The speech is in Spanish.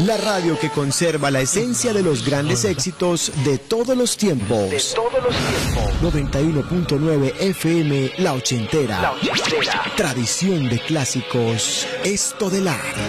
La radio que conserva la esencia de los grandes éxitos de todos los tiempos. 91.9 FM La Ochentera. Tradición de clásicos, esto del ar.